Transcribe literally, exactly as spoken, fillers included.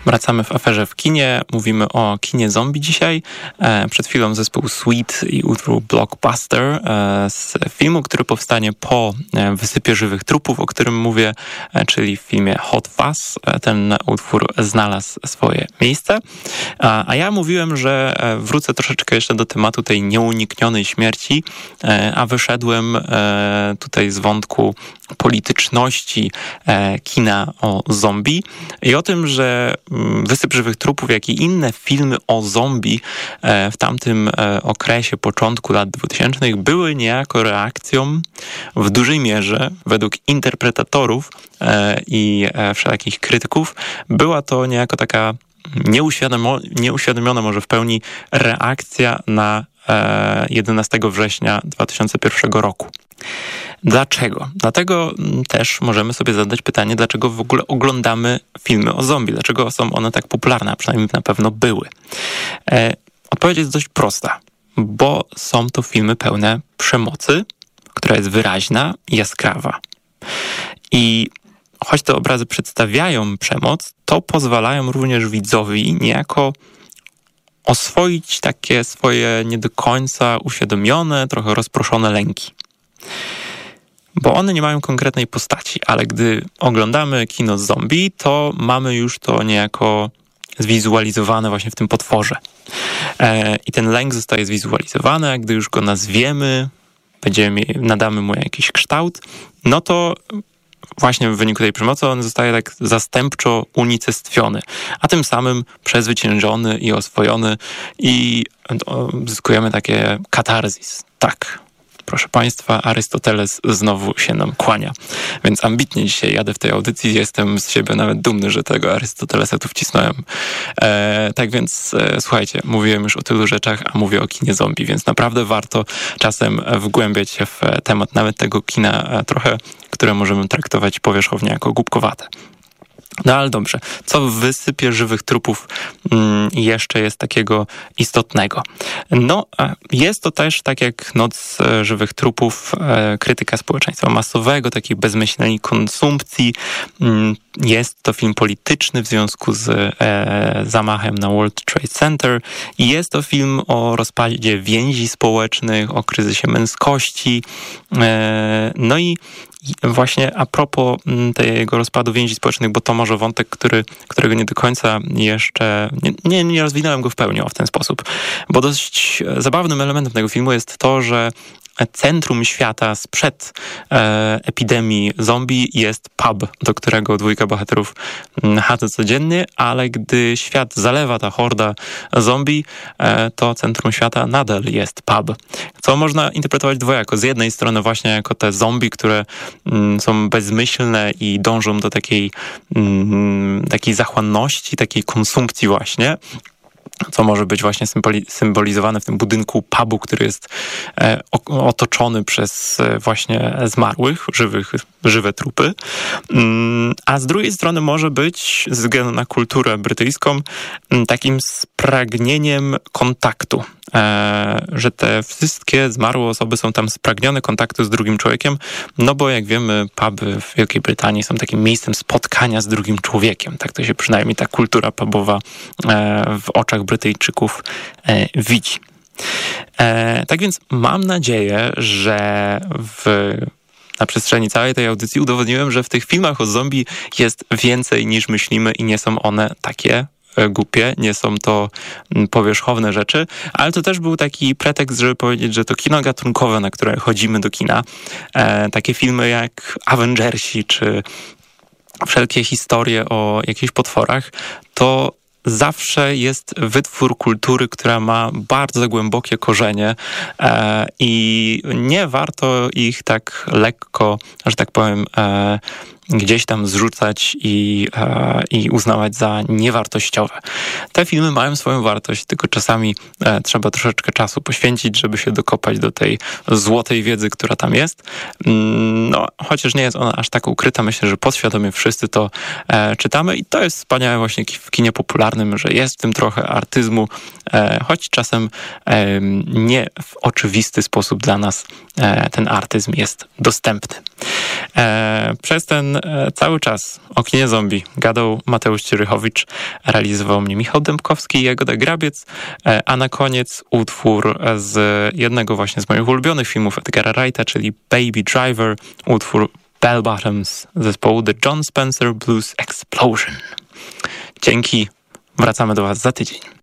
Wracamy w aferze w kinie. Mówimy o kinie zombie dzisiaj. E, przed chwilą zespół Sweet i utwór Blockbuster e, z filmu, który powstanie po e, Wysypie żywych trupów, o którym mówię, e, czyli w filmie Hot Fuzz. E, ten utwór znalazł swoje miejsce. A, a ja mówiłem, że e, wrócę troszeczkę jeszcze do tematu tej nieuniknionej śmierci, e, a wyszedłem e, tutaj z wątku polityczności e, kina o zombie i o tym, że Wysyp żywych trupów, jak i inne filmy o zombie e, w tamtym e, okresie, początku lat dwutysięcznych były niejako reakcją w dużej mierze, według interpretatorów e, i e, wszelakich krytyków, była to niejako taka nieuświadomo, nieuświadomiona może w pełni reakcja na e, jedenastego września dwa tysiące pierwszego roku. Dlaczego? Dlatego też możemy sobie zadać pytanie, dlaczego w ogóle oglądamy filmy o zombie? Dlaczego są one tak popularne, a przynajmniej na pewno były? E, odpowiedź jest dość prosta, bo są to filmy pełne przemocy, która jest wyraźna i jaskrawa. I choć te obrazy przedstawiają przemoc, to pozwalają również widzowi niejako oswoić takie swoje nie do końca uświadomione, trochę rozproszone lęki. Bo one nie mają konkretnej postaci, ale gdy oglądamy kino z zombie, to mamy już to niejako zwizualizowane właśnie w tym potworze. E, I ten lęk zostaje zwizualizowany, a gdy już go nazwiemy, będziemy, nadamy mu jakiś kształt, no to właśnie w wyniku tej przemocy on zostaje tak zastępczo unicestwiony, a tym samym przezwyciężony i oswojony i zyskujemy takie katarzis. Tak. Proszę Państwa, Arystoteles znowu się nam kłania. Więc ambitnie dzisiaj jadę w tej audycji. Jestem z siebie nawet dumny, że tego Arystotelesa tu wcisnąłem. E, tak więc e, słuchajcie, mówiłem już o tylu rzeczach, a mówię o kinie zombie, więc naprawdę warto czasem wgłębiać się w temat nawet tego kina trochę, które możemy traktować powierzchownie jako głupkowate. No ale dobrze, co w Wysypie żywych trupów mm, jeszcze jest takiego istotnego? No, jest to też, tak jak Noc żywych trupów, e, krytyka społeczeństwa masowego, takiej bezmyślnej konsumpcji. Mm, jest to film polityczny w związku z e, zamachem na World Trade Center i jest to film o rozpadzie więzi społecznych, o kryzysie męskości. E, no i właśnie a propos tego rozpadu więzi społecznych, bo to może wątek, który, którego nie do końca jeszcze, nie, nie, nie rozwinąłem go w pełni o w ten sposób, bo dość zabawnym elementem tego filmu jest to, że centrum świata sprzed e, epidemii zombie jest pub, do którego dwójka bohaterów chadza codziennie, ale gdy świat zalewa ta horda zombie, e, to centrum świata nadal jest pub. Co można interpretować dwojako. Z jednej strony właśnie jako te zombie, które mm, są bezmyślne i dążą do takiej, mm, takiej zachłanności, takiej konsumpcji właśnie, co może być właśnie symboli- symbolizowane w tym budynku pubu, który jest e, o, otoczony przez e, właśnie zmarłych, żywych, żywe trupy. Mm, a z drugiej strony może być, ze względu na kulturę brytyjską, m, takim spragnieniem kontaktu. E, że te wszystkie zmarłe osoby są tam spragnione kontaktu z drugim człowiekiem, no bo jak wiemy, puby w Wielkiej Brytanii są takim miejscem spotkania z drugim człowiekiem. Tak to się przynajmniej ta kultura pubowa e, w oczach Brytyjczyków e, widzi. E, tak więc mam nadzieję, że w, na przestrzeni całej tej audycji udowodniłem, że w tych filmach o zombie jest więcej niż myślimy i nie są one takie głupie, nie są to powierzchowne rzeczy, ale to też był taki pretekst, żeby powiedzieć, że to kino gatunkowe, na które chodzimy do kina, e, takie filmy jak Avengersi, czy wszelkie historie o jakichś potworach, to zawsze jest wytwór kultury, która ma bardzo głębokie korzenie e, i nie warto ich tak lekko, że tak powiem, e, gdzieś tam zrzucać i, e, i uznawać za niewartościowe. Te filmy mają swoją wartość, tylko czasami e, trzeba troszeczkę czasu poświęcić, żeby się dokopać do tej złotej wiedzy, która tam jest. No, chociaż nie jest ona aż tak ukryta, myślę, że podświadomie wszyscy to e, czytamy i to jest wspaniałe właśnie w kinie popularnym, że jest w tym trochę artyzmu, e, choć czasem e, nie w oczywisty sposób dla nas e, ten artyzm jest dostępny. E, przez ten cały czas o kinie zombie gadał Mateusz Cierychowicz, realizował mnie Michał Dębkowski i Jagoda Grabiec, a na koniec utwór z jednego właśnie z moich ulubionych filmów Edgara Wrighta, czyli Baby Driver, utwór Bell Bottoms zespołu The John Spencer Blues Explosion. Dzięki, wracamy do Was za tydzień.